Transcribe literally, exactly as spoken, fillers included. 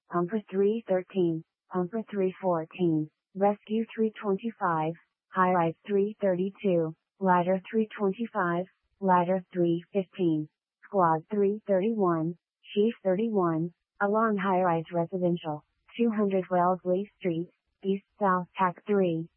Pumper three thirteen, Pumper three fourteen, Rescue three twenty-five, High-Rise three thirty-two, Ladder three twenty-five, Ladder three fifteen, Squad three thirty-one, Chief thirty-one, along High-Rise Residential, two hundred Wellesley Street, East South Tac three.